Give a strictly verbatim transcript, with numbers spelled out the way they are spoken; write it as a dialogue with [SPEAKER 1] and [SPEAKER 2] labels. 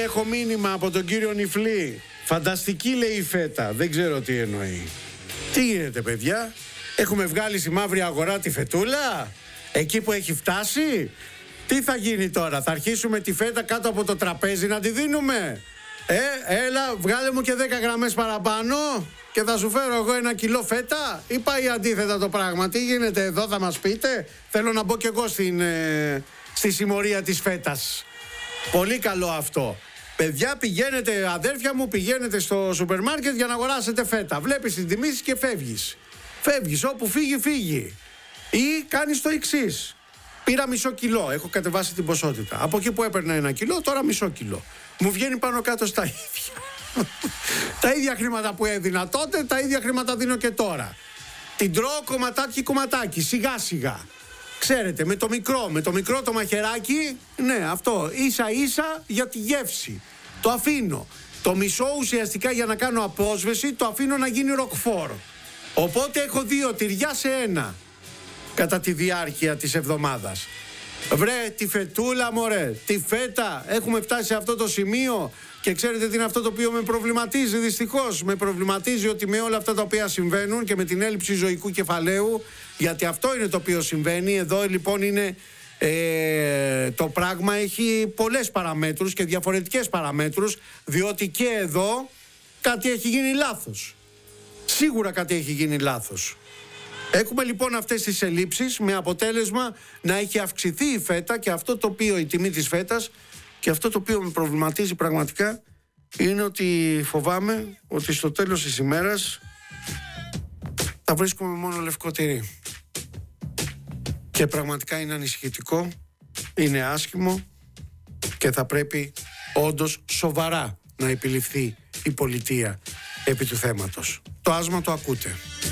[SPEAKER 1] έχω μήνυμα από τον κύριο Νιφλή. Φανταστική λέει η φέτα. Δεν ξέρω τι εννοεί. Τι γίνεται παιδιά? Έχουμε βγάλει στη μαύρη αγορά τη φετούλα? Εκεί που έχει φτάσει? Τι θα γίνει τώρα? Θα αρχίσουμε τη φέτα κάτω από το τραπέζι να τη δίνουμε? Ε, έλα βγάλε μου και δέκα γραμμές παραπάνω και θα σου φέρω εγώ ένα κιλό φέτα. Ή πάει αντίθετα το πράγμα? Τι γίνεται εδώ, θα μας πείτε? Θέλω να μπω κι εγώ στην, ε, στη συμμορία της φέτας. Πολύ καλό αυτό. Παιδιά, πηγαίνετε, αδέρφια μου, πηγαίνετε στο σούπερ μάρκετ για να αγοράσετε φέτα. Βλέπεις την τιμή και φεύγεις. Φεύγεις, όπου φύγει, φύγει. Ή κάνεις το εξής. Πήρα μισό κιλό, έχω κατεβάσει την ποσότητα. Από εκεί που έπαιρνα ένα κιλό, τώρα μισό κιλό. Μου βγαίνει πάνω κάτω στα ίδια. Τα ίδια χρήματα που έδινα τότε, τα ίδια χρήματα δίνω και τώρα. Την τρώω κομματάκι κομματάκι, σιγά σιγά. Ξέρετε, με το μικρό, με το μικρό το μαχαιράκι, ναι, αυτό, ίσα ίσα για τη γεύση. Το αφήνω. Το μισό ουσιαστικά για να κάνω απόσβεση, το αφήνω να γίνει ροκφόρ. Οπότε έχω δύο τυριά σε ένα κατά τη διάρκεια της εβδομάδας. Βρε, τη φετούλα μωρέ, τη φέτα, έχουμε φτάσει σε αυτό το σημείο. Και ξέρετε τι είναι αυτό το οποίο με προβληματίζει? Δυστυχώς με προβληματίζει ότι με όλα αυτά τα οποία συμβαίνουν και με την έλλειψη ζωικού κεφαλαίου, γιατί αυτό είναι το οποίο συμβαίνει. Εδώ λοιπόν είναι ε, το πράγμα έχει πολλές παραμέτρους και διαφορετικές παραμέτρους, διότι και εδώ κάτι έχει γίνει λάθος. Σίγουρα κάτι έχει γίνει λάθος. Έχουμε λοιπόν αυτές τις ελλείψεις με αποτέλεσμα να έχει αυξηθεί η φέτα, και αυτό το οποίο, η τιμή της φέτας, και αυτό το οποίο με προβληματίζει πραγματικά είναι ότι φοβάμαι ότι στο τέλος της ημέρας θα βρίσκουμε μόνο λευκό τυρί. Και πραγματικά είναι ανησυχητικό, είναι άσχημο και θα πρέπει όντως σοβαρά να επιληφθεί η πολιτεία επί του θέματος. Το άσμα το ακούτε.